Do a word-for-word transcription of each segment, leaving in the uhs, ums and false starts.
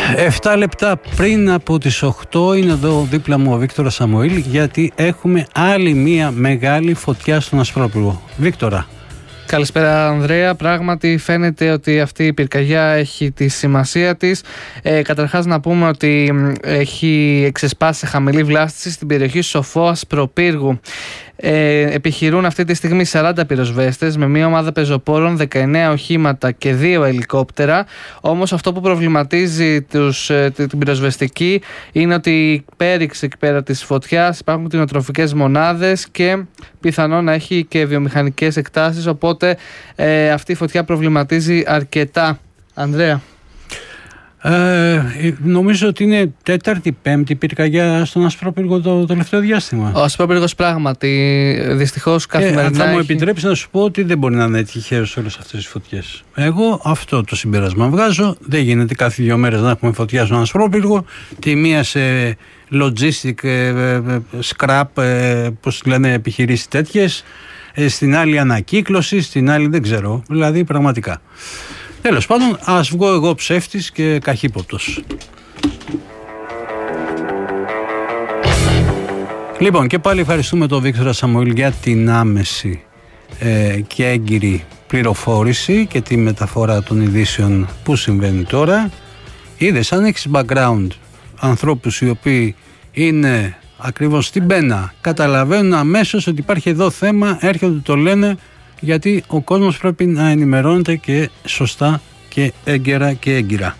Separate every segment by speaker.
Speaker 1: Εφτά λεπτά πριν από τις οκτώ είναι εδώ δίπλα μου ο Βίκτορας Σαμοήλ, γιατί έχουμε άλλη μία μεγάλη φωτιά στον Ασπρόπυργο. Βίκτορα.
Speaker 2: Καλησπέρα Ανδρέα, πράγματι φαίνεται ότι αυτή η πυρκαγιά έχει τη σημασία της. Ε, καταρχάς να πούμε ότι έχει εξεσπάσει χαμηλή βλάστηση στην περιοχή Σοφό Ασπροπύργου. Ε, επιχειρούν αυτή τη στιγμή σαράντα πυροσβέστες με μια ομάδα πεζοπόρων, δεκαεννέα οχήματα και δύο ελικόπτερα. Όμως αυτό που προβληματίζει τους, ε, την πυροσβεστική είναι ότι πέριξ εκεί πέρα της φωτιάς υπάρχουν κτηνοτροφικές μονάδες και πιθανόν να έχει και βιομηχανικές εκτάσεις, οπότε ε, αυτή η φωτιά προβληματίζει αρκετά. Ανδρέα.
Speaker 1: Ε, νομίζω ότι είναι τέταρτη, πέμπτη πυρκαγιά στον Ασπρόπυργο το τελευταίο διάστημα.
Speaker 2: Ο Ασπρόπυργος πράγματι δυστυχώς καθημερινά.
Speaker 1: Και θα μου
Speaker 2: έχει...
Speaker 1: επιτρέψει να σου πω ότι δεν μπορεί να είναι τυχαίος όλες αυτές τις φωτιές. Εγώ αυτό το συμπέρασμα βγάζω. Δεν γίνεται κάθε δύο μέρες να έχουμε φωτιά στον Ασπρόπυργο. Τη μία σε logistic, scrap, πώς λένε, επιχειρήσεις τέτοιες. Στην άλλη ανακύκλωση, στην άλλη δεν ξέρω. Δηλαδή πραγματικά. Τέλος πάντων, ας βγω εγώ ψεύτης και καχύποπτος. Λοιπόν, και πάλι ευχαριστούμε τον Βίκτορα Σαμοήλ για την άμεση ε, και έγκυρη πληροφόρηση και τη μεταφορά των ειδήσεων που συμβαίνει τώρα. Είδες, αν έχεις background ανθρώπους οι οποίοι είναι ακριβώς στην πένα, καταλαβαίνουν αμέσως ότι υπάρχει εδώ θέμα, έρχονται, το λένε, γιατί ο κόσμος πρέπει να ενημερώνεται και σωστά και έγκαιρα και έγκυρα.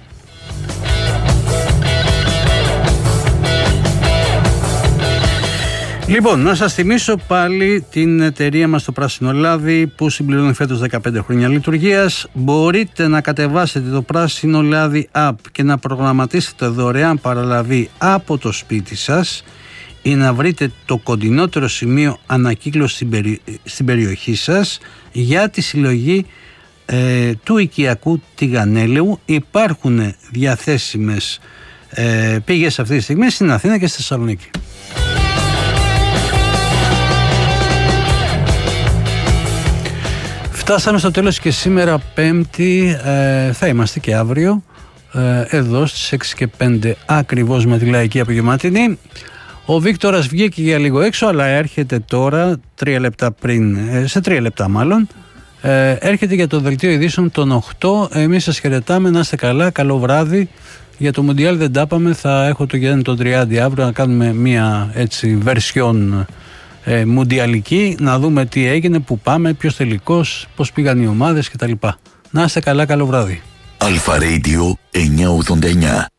Speaker 1: Λοιπόν, να σας θυμίσω πάλι την εταιρεία μας, το Πράσινο Λάδι, που συμπληρώνει φέτος δεκαπέντε χρόνια λειτουργίας. Μπορείτε να κατεβάσετε το Πράσινο Λάδι app και να προγραμματίσετε δωρεάν παραλαβή από το σπίτι σας ή να βρείτε το κοντινότερο σημείο ανακύκλωση στην, περι... στην περιοχή σας για τη συλλογή ε, του οικιακού τηγανέλαιου. Υπάρχουν διαθέσιμες ε, πήγες αυτή τη στιγμή στην Αθήνα και στη Θεσσαλονίκη. Φτάσαμε στο τέλος και σήμερα Πέμπτη, ε, θα είμαστε και αύριο ε, εδώ στις έξι και πέντε ακριβώς με τη Λαϊκή Απογευματινή. Ο Βίκτορας βγήκε για λίγο έξω, αλλά έρχεται τώρα, τρία λεπτά πριν, σε τρία λεπτά μάλλον, ε, έρχεται για το δελτίο ειδήσεων των οκτώ. Εμείς σας χαιρετάμε, να είστε καλά, καλό βράδυ. Για το Μουντιάλ δεν τα πάμε, θα έχω το Γιάννη τον Τριάντη αύριο να κάνουμε μια έτσι βερσιόν ε, μουντιαλική, να δούμε τι έγινε, που πάμε, ποιος τελικός, πώς πήγαν οι ομάδες κτλ. Να είστε καλά, καλό βράδυ.
Speaker 3: Αλφα Radio εννιακόσια ογδόντα εννιά.